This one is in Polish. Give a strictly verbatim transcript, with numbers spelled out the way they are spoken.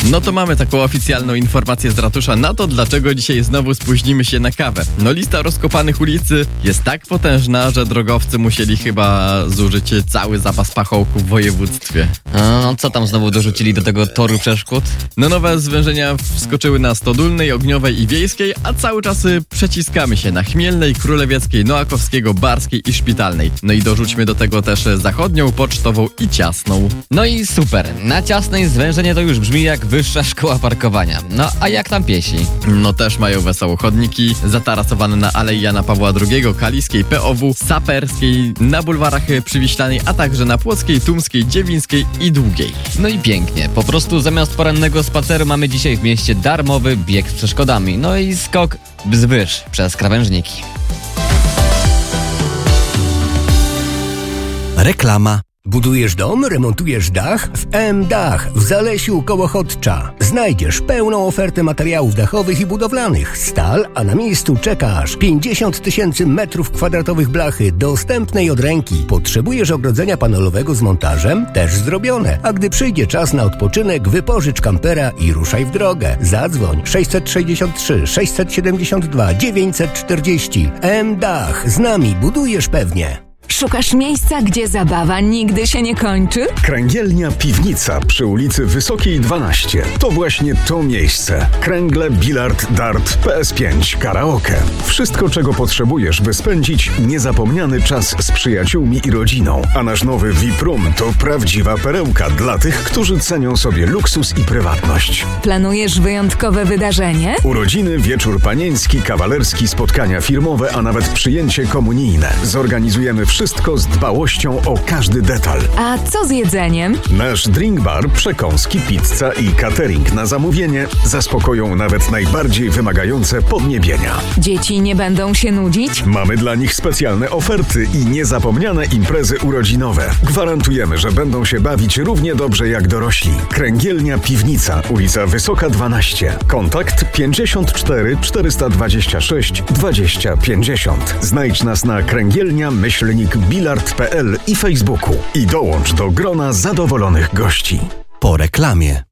No to mamy taką oficjalną informację z ratusza na to, dlaczego dzisiaj znowu spóźnimy się na kawę. No lista rozkopanych ulicy jest tak potężna, że drogowcy musieli chyba zużyć cały zapas pachołków w województwie. A co tam znowu dorzucili do tego toru przeszkód? No nowe zwężenia wskoczyły na Stodólnej, Ogniowej i Wiejskiej, a cały czas przeciskamy się na Chmielnej, Królewieckiej, Noakowskiego, Barskiej i Szpitalnej. No i dorzućmy do tego też Zachodnią, Pocztową i Ciasną. No i super, na Ciasnej zwężenie to już brzmi jak wyższa szkoła parkowania. No a jak tam piesi? No też mają wesoło chodniki, zatarasowane na Alei Jana Pawła drugiego, Kaliskiej, P O W, Saperskiej, na bulwarach Przywiślanej, a także na Płockiej, Tumskiej, Dziewińskiej i Długiej. No i pięknie, po prostu zamiast porannego spaceru mamy dzisiaj w mieście darmowy bieg z przeszkodami. No i skok wzwyż przez krawężniki. Reklama. Budujesz dom, remontujesz dach? W M-Dach w Zalesiu koło Chodcza znajdziesz pełną ofertę materiałów dachowych i budowlanych. Stal, a na miejscu czekasz pięćdziesiąt tysięcy metrów kwadratowych blachy dostępnej od ręki. Potrzebujesz ogrodzenia panelowego z montażem? Też zrobione. A gdy przyjdzie czas na odpoczynek, wypożycz kampera i ruszaj w drogę. Zadzwoń sześćset sześćdziesiąt trzy sześćset siedemdziesiąt dwa dziewięćset czterdzieści. M-Dach. Z nami budujesz pewnie. Szukasz miejsca, gdzie zabawa nigdy się nie kończy? Kręgielnia Piwnica przy ulicy Wysokiej dwanaście. To właśnie to miejsce. Kręgle, bilard, dart, P S pięć, karaoke. Wszystko, czego potrzebujesz, by spędzić niezapomniany czas z przyjaciółmi i rodziną. A nasz nowy V I P Room to prawdziwa perełka dla tych, którzy cenią sobie luksus i prywatność. Planujesz wyjątkowe wydarzenie? Urodziny, wieczór panieński, kawalerski, spotkania firmowe, a nawet przyjęcie komunijne. Zorganizujemy wszystko z dbałością o każdy detal. A co z jedzeniem? Nasz drink bar, przekąski, pizza i catering na zamówienie zaspokoją nawet najbardziej wymagające podniebienia. Dzieci nie będą się nudzić? Mamy dla nich specjalne oferty i niezapomniane imprezy urodzinowe. Gwarantujemy, że będą się bawić równie dobrze jak dorośli. Kręgielnia Piwnica, ulica Wysoka dwanaście. Kontakt pięćdziesiąt cztery czterysta dwadzieścia sześć dwadzieścia pięćdziesiąt. Znajdź nas na kręgielnia myślnik bilard kropka p l i Facebooku i dołącz do grona zadowolonych gości. Po reklamie.